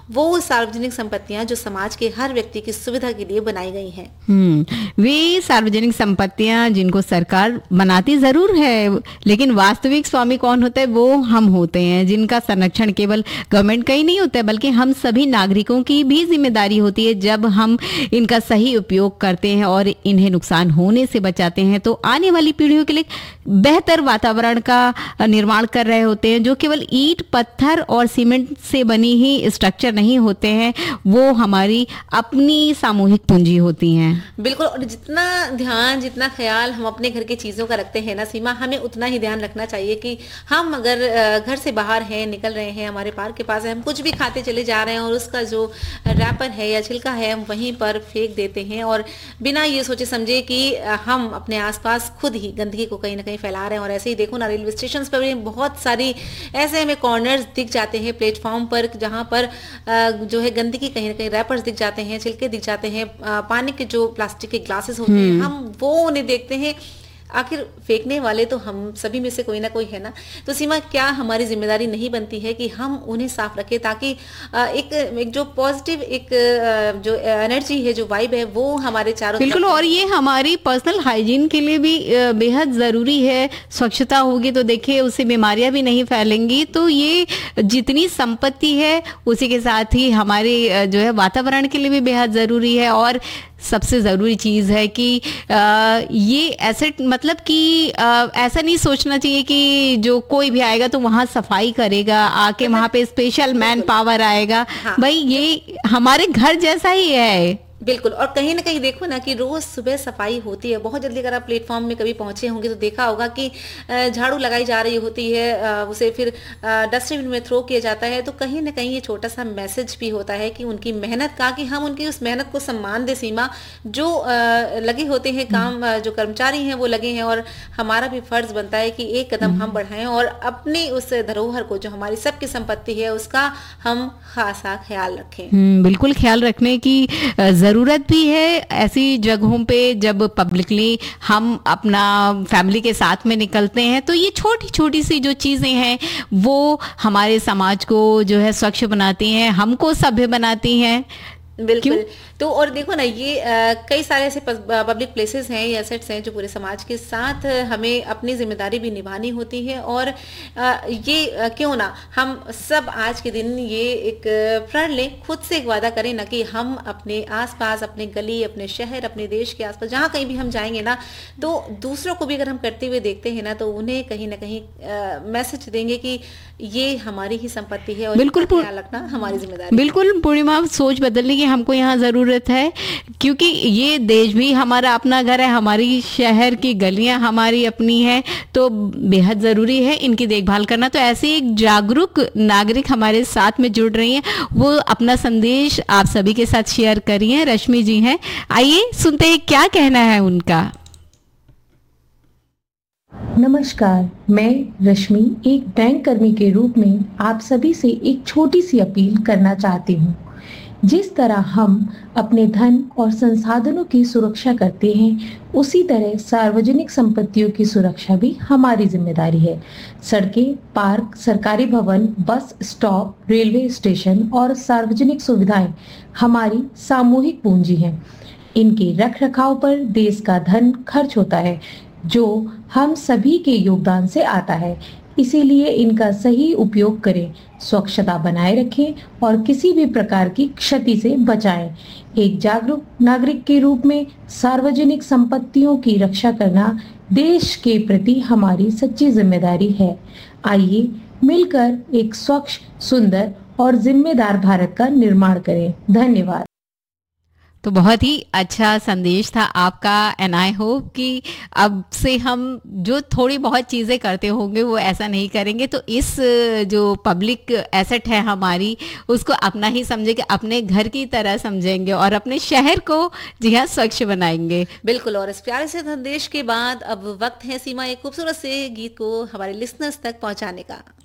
वो सार्वजनिक संपत्तियां जो समाज के हर व्यक्ति की सुविधा के लिए बनाई गई हैं। वे सार्वजनिक संपत्तियां जिनको सरकार बनाती जरूर है, लेकिन वास्तविक स्वामी कौन होता है? वो हम होते हैं, जिनका संरक्षण केवल गवर्नमेंट का ही नहीं होता है बल्कि हम सभी नागरिकों की भी जिम्मेदारी होती है। जब हम इनका सही उपयोग करते हैं और इन्हें नुकसान होने से बचाते हैं तो आने वाली पीढ़ियों के लिए बेहतर वातावरण का निर्माण कर रहे होते हैं। जो केवल ईंट, पत्थर और सीमेंट से बनी ही स्ट्रक्चर नहीं होते हैं, वो हमारी अपनी सामूहिक पूंजी होती हैं। बिल्कुल, और जितना ध्यान, जितना ख्याल हम अपने घर की चीज़ों का रखते हैं ना सीमा, हमें उतना ही ध्यान रखना चाहिए कि हम अगर घर से बाहर हैं, निकल रहे हैं, हमारे पार्क के पास है, हम कुछ भी खाते चले जा रहे हैं और उसका जो रैपर है या छिलका है हम वहीं पर फेंक देते हैं और बिना ये सोचे समझे कि हम अपने आसपास खुद ही गंदगी को कहीं ना कहीं फैला रहे हैं। और ऐसे ही देखो ना, रेलवे स्टेशन पर भी बहुत सारी ऐसे हमें कॉर्नर्स दिख जाते हैं प्लेटफॉर्म पर, जहाँ पर जो है गंदगी, कहीं ना कहीं रैपर्स दिख जाते हैं, छिलके दिख जाते हैं, पानी के जो प्लास्टिक के ग्लासेस होते हैं, हम वो उन्हें देखते हैं। आखिर फेंकने वाले तो हम सभी में से कोई ना कोई है ना। तो सीमा, क्या हमारी जिम्मेदारी नहीं बनती है कि हम उन्हें साफ रखें ताकि एक जो पॉजिटिव, एक जो एनर्जी है, जो वाइब है, वो हमारे चारों तरफ। बिल्कुल, और ये हमारी पर्सनल हाइजीन के लिए भी बेहद ज़रूरी है। स्वच्छता होगी तो देखिए उससे बीमारियां भी नहीं फैलेंगी। तो ये जितनी संपत्ति है उसी के साथ ही हमारे जो है वातावरण के लिए भी बेहद ज़रूरी है। और सबसे ज़रूरी चीज़ है कि ये एसेट, मतलब कि ऐसा नहीं सोचना चाहिए कि जो कोई भी आएगा तो वहाँ सफाई करेगा, आके वहाँ पे स्पेशल मैन पावर आएगा। हाँ। भाई ये हमारे घर जैसा ही है। बिल्कुल, और कहीं ना कहीं देखो ना कि रोज सुबह सफाई होती है। बहुत जल्दी अगर आप प्लेटफॉर्म में कभी पहुंचे होंगे तो देखा होगा कि झाड़ू लगाई जा रही होती है, उसे फिर डस्टबिन में थ्रो किया जाता है। तो कहीं ना कहीं ये छोटा सा मैसेज भी होता है कि उनकी मेहनत का, कि हम उनकी उस मेहनत को सम्मान दे सीमा, जो लगे होते हैं काम, जो कर्मचारी हैं वो लगे हैं। और हमारा भी फर्ज बनता है कि एक कदम हम बढ़ाएं और अपनी उस धरोहर को, जो हमारी सबकी संपत्ति है, उसका हम खासा ख्याल रखें। बिल्कुल, ख्याल रखने की ज़रूरत भी है ऐसी जगहों पे जब पब्लिकली हम अपना फैमिली के साथ में निकलते हैं। तो ये छोटी छोटी सी जो चीज़ें हैं वो हमारे समाज को जो है स्वच्छ बनाती हैं, हमको सभ्य बनाती हैं। बिल्कुल। तो और देखो ना, ये कई सारे ऐसे पब्लिक प्लेसेस हैं या एसेट्स हैं जो पूरे समाज के साथ हमें अपनी जिम्मेदारी भी निभानी होती है। और ये क्यों ना हम सब आज के दिन ये एक प्रण लें, खुद से एक वादा करें ना कि हम अपने आसपास, अपने गली, अपने शहर, अपने देश के आसपास जहाँ कहीं भी हम जाएंगे ना, तो दूसरों को भी अगर हम करते हुए देखते हैं ना, तो उन्हें कहीं ना कहीं मैसेज देंगे कि ये हमारी ही संपत्ति है और बिल्कुल ख्याल रखना हमारी जिम्मेदारी। बिल्कुल पूर्णिमा, सोच बदलने की हमको यहाँ ज़रूरत है, क्योंकि ये देश भी हमारा अपना घर है, हमारी शहर की गलियाँ हमारी अपनी है। तो बेहद ज़रूरी है इनकी देखभाल करना। तो ऐसे एक जागरूक नागरिक हमारे साथ में जुड़ रही हैं, वो अपना संदेश आप सभी के साथ शेयर करिए। रश्मि जी हैं, आइए सुनते हैं क्या कहना है उनका। नमस्कार, मैं रश्मि एक बैंक कर्मी के रूप में आप सभी से एक छोटी सी अपील करना चाहती हूँ। जिस तरह हम अपने धन और संसाधनों की सुरक्षा करते हैं, उसी तरह सार्वजनिक संपत्तियों की सुरक्षा भी हमारी जिम्मेदारी है। सड़कें, पार्क, सरकारी भवन, बस स्टॉप, रेलवे स्टेशन और सार्वजनिक सुविधाएं हमारी सामूहिक पूंजी हैं। इनके रख रखाव पर देश का धन खर्च होता है, जो हम सभी के योगदान से आता है। इसीलिए इनका सही उपयोग करें, स्वच्छता बनाए रखें और किसी भी प्रकार की क्षति से बचाएं। एक जागरूक नागरिक के रूप में सार्वजनिक संपत्तियों की रक्षा करना देश के प्रति हमारी सच्ची जिम्मेदारी है। आइए मिलकर एक स्वच्छ, सुंदर और जिम्मेदार भारत का निर्माण करें। धन्यवाद। तो बहुत ही अच्छा संदेश था आपका, एंड आई होप कि अब से हम जो थोड़ी बहुत चीज़ें करते होंगे वो ऐसा नहीं करेंगे। तो इस जो पब्लिक एसेट है हमारी, उसको अपना ही समझेंगे, अपने घर की तरह समझेंगे और अपने शहर को जी हाँ स्वच्छ बनाएंगे। बिल्कुल, और इस प्यारे से संदेश के बाद अब वक्त है सीमा एक खूबसूरत से गीत को हमारे लिसनर्स तक पहुंचाने का।